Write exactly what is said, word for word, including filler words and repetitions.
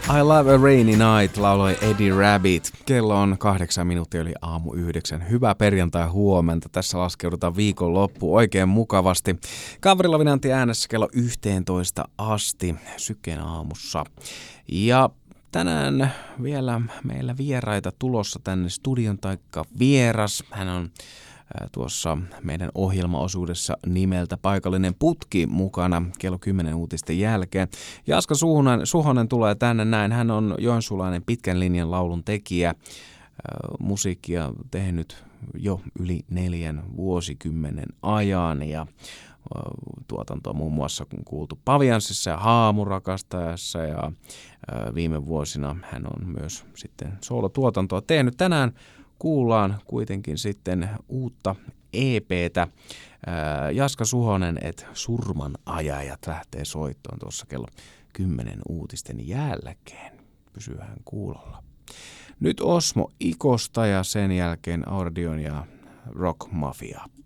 I Love a Rainy Night lauloi Eddie Rabbit. Kello on kahdeksan minuuttia yli aamu yhdeksän. Hyvää perjantai huomenta. Tässä laskeudutaan viikonloppu oikein mukavasti. Kaverilla Vinantti äänessä kello yhteentoista asti Syken aamussa. Ja tänään vielä meillä vieraita tulossa tänne studion taikka vieras. Hän on tuossa meidän ohjelmaosuudessa nimeltä Paikallinen putki mukana kello kymmenen uutisten jälkeen. Jaska Suhonen, Suhonen tulee tänne näin. Hän on joensuulainen pitkän linjan laulun tekijä, musiikkia tehnyt jo yli neljän vuosikymmenen ajan ja tuotantoa muun muassa kun kuultu Pavianssissa ja Haamurakastajassa ja viime vuosina hän on myös sitten soolotuotantoa tehnyt. Tänään kuullaan kuitenkin sitten uutta E P:tä. Jaska Suhonen, et Surman ajajat lähtee soittoon tuossa kello kymmenen uutisten jälkeen. Pysyhän kuulolla. Nyt Osmo Ikosta ja sen jälkeen Audion ja Rock Mafia.